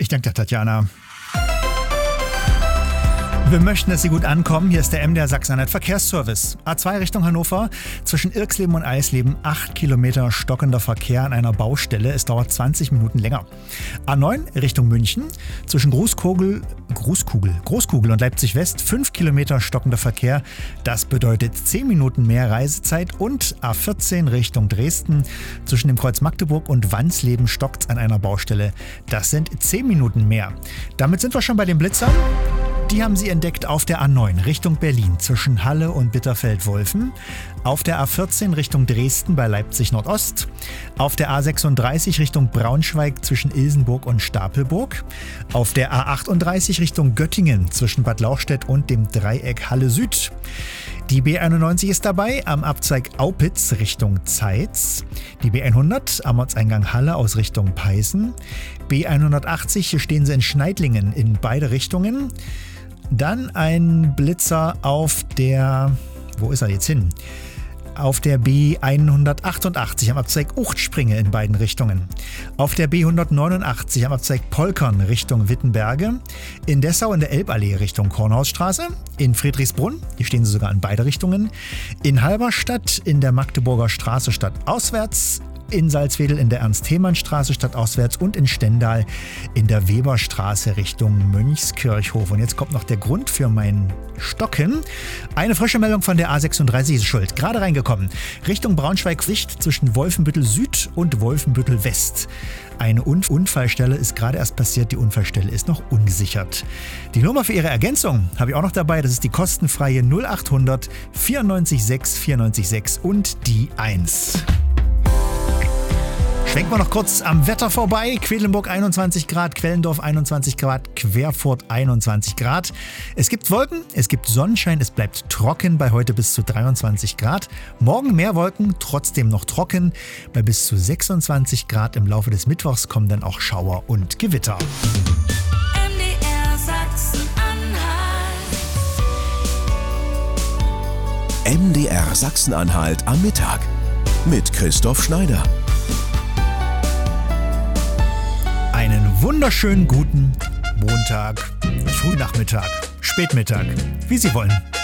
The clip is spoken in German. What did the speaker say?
Ich danke dir, Tatjana. Wir möchten, dass Sie gut ankommen. Hier ist der MDR Sachsen-Anhalt Verkehrsservice. A2 Richtung Hannover. Zwischen Irksleben und Eisleben 8 Kilometer stockender Verkehr an einer Baustelle. Es dauert 20 Minuten länger. A9 Richtung München. Zwischen Großkugel und Leipzig West 5 Kilometer stockender Verkehr. Das bedeutet 10 Minuten mehr Reisezeit. Und A14 Richtung Dresden. Zwischen dem Kreuz Magdeburg und Wansleben stockt's an einer Baustelle. Das sind 10 Minuten mehr. Damit sind wir schon bei den Blitzern. Die haben Sie entdeckt auf der A9 Richtung Berlin zwischen Halle und Bitterfeld-Wolfen, auf der A14 Richtung Dresden bei Leipzig Nordost, auf der A36 Richtung Braunschweig zwischen Ilsenburg und Stapelburg, auf der A38 Richtung Göttingen zwischen Bad Lauchstädt und dem Dreieck Halle Süd. Die B91 ist dabei am Abzweig Aupitz Richtung Zeitz, die B100 am Ortseingang Halle aus Richtung Peißen, B180, hier stehen Sie in Schneidlingen in beide Richtungen. Dann ein Blitzer auf der, wo ist er jetzt hin? Auf der B188 am Abzweig Uchtspringe in beiden Richtungen. Auf der B189 am Abzweig Polkern Richtung Wittenberge. In Dessau in der Elballee Richtung Kornhausstraße. In Friedrichsbrunn, hier stehen sie sogar in beide Richtungen. In Halberstadt in der Magdeburger Straße stadtauswärts. In Salzwedel in der Ernst-Thälmann-Straße stadtauswärts und in Stendal in der Weberstraße Richtung Mönchskirchhof. Und jetzt kommt noch der Grund für mein Stocken. Eine frische Meldung von der A36 ist schuld. Gerade reingekommen. Richtung Braunschweig-Pflicht zwischen Wolfenbüttel Süd und Wolfenbüttel West. Eine Unfallstelle ist gerade erst passiert. Die Unfallstelle ist noch ungesichert. Die Nummer für Ihre Ergänzung habe ich auch noch dabei. Das ist die kostenfreie 0800 94 6 94 6 und die 1. Schwenken wir noch kurz am Wetter vorbei. Quedlinburg 21 Grad, Quellendorf 21 Grad, Querfurt 21 Grad. Es gibt Wolken, es gibt Sonnenschein, es bleibt trocken bei heute bis zu 23 Grad. Morgen mehr Wolken, trotzdem noch trocken. Bei bis zu 26 Grad im Laufe des Mittwochs kommen dann auch Schauer und Gewitter. MDR Sachsen-Anhalt. MDR Sachsen-Anhalt am Mittag mit Christoph Schneider. Einen wunderschönen guten Montag, Frühnachmittag, Spätmittag, wie Sie wollen.